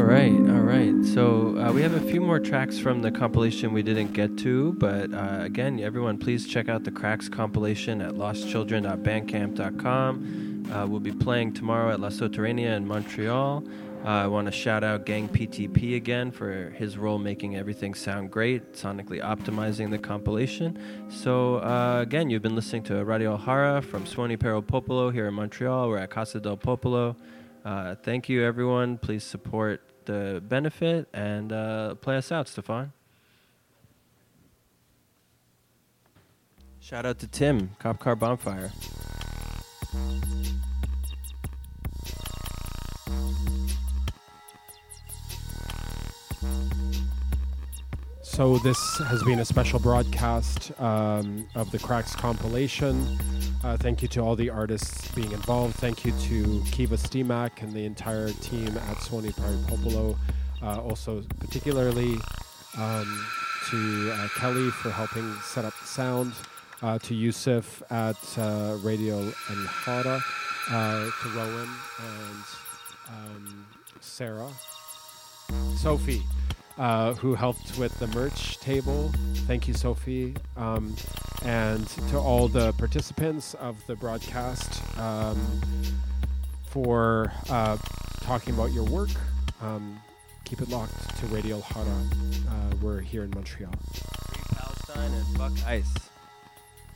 All right. So we have a few more tracks from the compilation we didn't get to, but again, everyone, please check out the Cracks compilation at lostchildren.bandcamp.com. We'll be playing tomorrow at La Soterrania in Montreal. I want to shout out Gang PTP again for his role making everything sound great, sonically optimizing the compilation. So again, you've been listening to Radio Hara from Suoni per il Popolo here in Montreal. We're at Casa del Popolo. Thank you, everyone. Please support the benefit and play us out, Stefan. Shout out to Tim, Cop Car Bonfire. So this has been a special broadcast of the Cracks compilation. Thank you to all the artists being involved. Thank you to Kiva Stimac and the entire team at Suoni per il Popolo. Also particularly to Kelly for helping set up the sound. To Yusuf at Radio El Hara. To Rowan and Sarah. Sophie. Who helped with the merch table. Thank you, Sophie. And to all the participants of the broadcast for talking about your work. Keep it locked to Radio El Hara. We're here in Montreal. Free Palestine and fuck ICE.